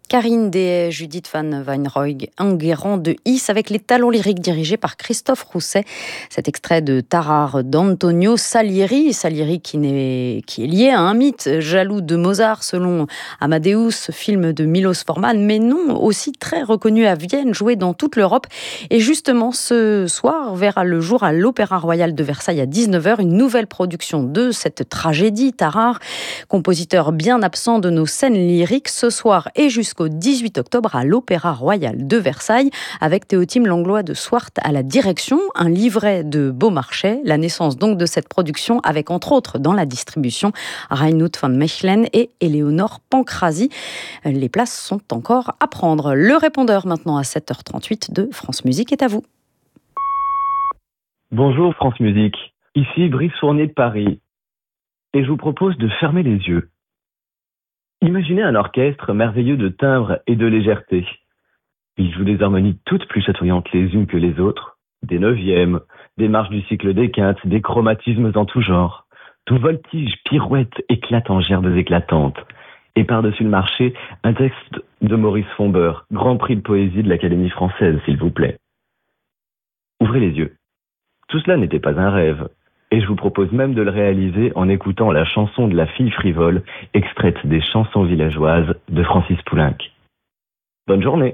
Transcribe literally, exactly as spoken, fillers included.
Karine Dehaye, Judith van Weinrooy, Enguerrand de Is, avec les talons lyriques dirigés par Christophe Rousset. Cet extrait de Tarare d'Antonio Salieri, Salieri qui, n'est, qui est lié à un mythe jaloux de Mozart selon Amadeus, film de Milos Forman, mais non, aussi très reconnu à Vienne, joué dans toute l'Europe. Et justement, ce soir verra le jour à l'Opéra Royal de Versailles à dix-neuf heures, une nouvelle production de cette tragédie, Tarare, compositeur bien absent de nos scènes lyriques, ce soir et jusqu'au dix-huit octobre à l'Opéra Royal de Versailles, avec Théotime Langlois de Swart à la direction, un livret de Beaumarchais, la naissance donc de cette production avec entre autres dans la distribution Reinhard van Mechelen et Éléonore Pancrazi. Les places sont encore à prendre. Le répondeur maintenant à sept heures trente-huit de France Musique est à vous. Bonjour France Musique, ici Brice Fournier de Paris et je vous propose de fermer les yeux. Imaginez un orchestre merveilleux de timbre et de légèreté. Il joue des harmonies toutes plus chatoyantes les unes que les autres, des neuvièmes, des marches du cycle des quintes, des chromatismes en tout genre. Tout voltige, pirouette, éclate en gerbes éclatantes. Et par-dessus le marché, un texte de Maurice Fombeur, grand prix de poésie de l'Académie française, s'il vous plaît. Ouvrez les yeux. Tout cela n'était pas un rêve. Et je vous propose même de le réaliser en écoutant la chanson de la fille frivole, extraite des chansons villageoises de Francis Poulenc. Bonne journée.